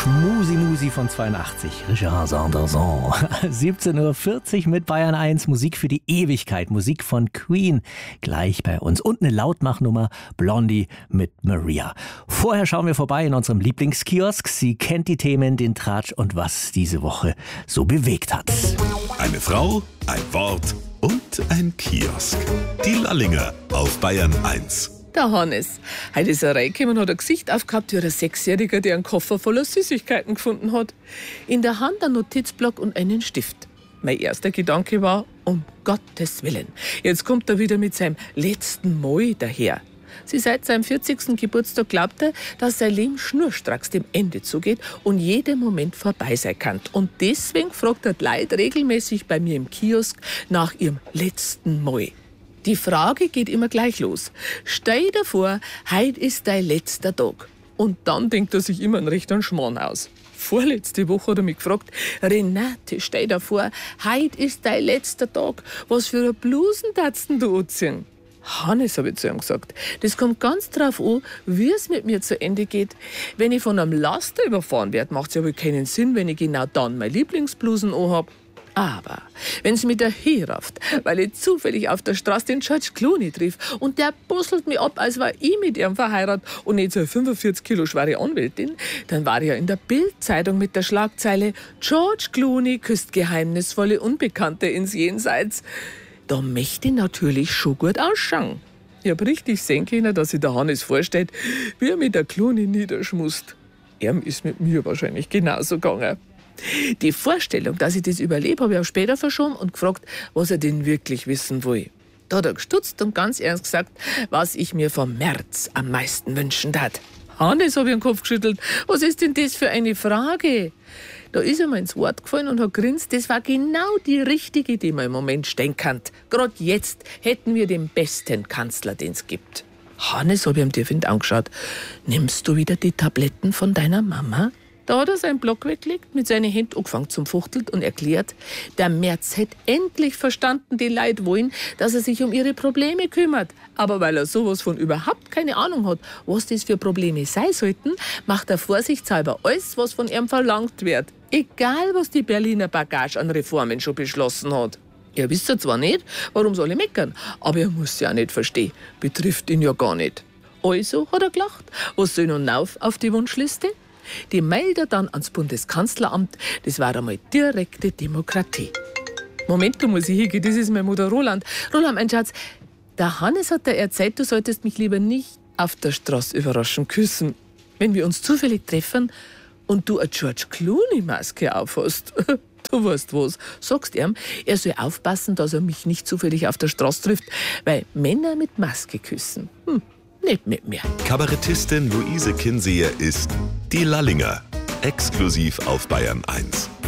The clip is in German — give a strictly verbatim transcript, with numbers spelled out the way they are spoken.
Schmusi-Musi von zweiundachtzig, Richard Sanderson. siebzehn Uhr vierzig mit Bayern eins, Musik für die Ewigkeit, Musik von Queen, gleich bei uns. Und eine Lautmachnummer, Blondie mit Maria. Vorher schauen wir vorbei in unserem Lieblingskiosk. Sie kennt die Themen, den Tratsch und was diese Woche so bewegt hat. Eine Frau, ein Wort und ein Kiosk. Die Lallinger auf Bayern eins. Der Hannes. Heute ist er reingekommen und hat ein Gesicht aufgehabt wie ein Sechsjähriger, der einen Koffer voller Süßigkeiten gefunden hat. In der Hand ein Notizblock und einen Stift. Mein erster Gedanke war, um Gottes Willen. Jetzt kommt er wieder mit seinem letzten Moi daher. Sie seit seinem vierzigsten Geburtstag glaubt er, dass sein Leben schnurstracks dem Ende zugeht und jeder Moment vorbei sein kann. Und deswegen fragt er die Leute regelmäßig bei mir im Kiosk nach ihrem letzten Moi. Die Frage geht immer gleich los. Stell dir vor, heute ist dein letzter Tag. Und dann denkt er sich immer einen rechten Schmarrn aus. Vorletzte Woche hat er mich gefragt, Renate, stell dir vor, heute ist dein letzter Tag. Was für eine Blusen darfst du anziehen? Hannes, habe ich zu ihm gesagt, das kommt ganz drauf an, wie es mit mir zu Ende geht. Wenn ich von einem Laster überfahren werde, macht es ja wohl keinen Sinn, wenn ich genau dann meine Lieblingsblusen anhabe. Aber wenn es mich dahin rafft, weil ich zufällig auf der Straße den George Clooney triff und der busselt mich ab, als war ich mit ihm verheiratet und nicht so eine fünfundvierzig Kilo schwere Anwältin, dann war ich ja in der Bild-Zeitung mit der Schlagzeile George Clooney küsst geheimnisvolle Unbekannte ins Jenseits. Da möchte ich natürlich schon gut ausschauen. Ich hab richtig sehen können, dass sich der Hannes vorstellt, wie er mit der Clooney niederschmust. Er ist mit mir wahrscheinlich genauso gegangen. Die Vorstellung, dass ich das überlebe, habe ich auch später verschoben und gefragt, was er denn wirklich wissen will. Da hat er gestutzt und ganz ernst gesagt, was ich mir vom März am meisten wünschen darf. Hannes, habe ich den Kopf geschüttelt, was ist denn das für eine Frage? Da ist er mir ins Wort gefallen und hat grinst, das war genau die richtige, die man im Moment stehen kann. Gerade jetzt hätten wir den besten Kanzler, den es gibt. Hannes, habe ich ihm tief in die Augen geschaut, nimmst du wieder die Tabletten von deiner Mama? Da hat er seinen Block weggelegt, mit seinen Händen angefangen zum Fuchtelt und erklärt, der Merz hätte endlich verstanden, die Leute wollen, dass er sich um ihre Probleme kümmert. Aber weil er sowas von überhaupt keine Ahnung hat, was das für Probleme sein sollten, macht er vorsichtshalber alles, was von ihm verlangt wird. Egal, was die Berliner Bagage an Reformen schon beschlossen hat. Er wisst ja zwar nicht, warum soll ich meckern, aber er muss ja auch nicht verstehen. Betrifft ihn ja gar nicht. Also hat er gelacht. Was soll nun auf auf die Wunschliste? Die meldet dann ans Bundeskanzleramt. Das war einmal direkte Demokratie. Moment, da muss ich hingehen, das ist meine Mutter Roland. Roland, mein Schatz, der Hannes hat dir erzählt, du solltest mich lieber nicht auf der Straße überraschend küssen. Wenn wir uns zufällig treffen und du eine George Clooney-Maske aufhast. Du weißt was, sagst ihm, er soll aufpassen, dass er mich nicht zufällig auf der Straße trifft, weil Männer mit Maske küssen. Hm. Nicht mit mir. Kabarettistin Luise Kinseher ist die Lallinger, exklusiv auf Bayern eins.